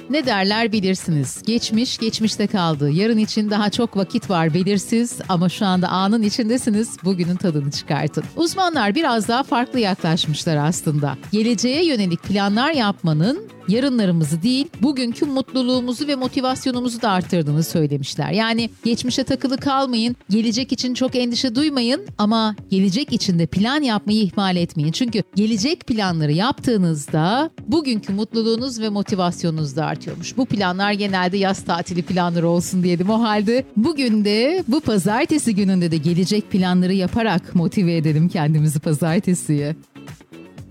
Ne derler bilirsiniz. Geçmiş geçmişte kaldı. Yarın için daha çok vakit var belirsiz ama şu anda anın içindesiniz. Bugünün tadını çıkartın. Uzmanlar biraz daha farklı yaklaşmışlar aslında. Geleceğe yönelik planlar yapmanın yarınlarımızı değil, bugünkü mutluluğumuzu ve motivasyonumuzu da arttırdığını söylemişler. Yani geçmişe takılı kalmayın, gelecek için çok endişe duymayın ama gelecek için de plan yapmayı ihmal etmeyin. Çünkü gelecek planları yaptığınızda bugünkü mutluluğunuz ve motivasyonunuz da artıyormuş. Bu planlar genelde yaz tatili planları olsun diyelim o halde. Bugün de bu pazartesi gününde de gelecek planları yaparak motive edelim kendimizi pazartesiye.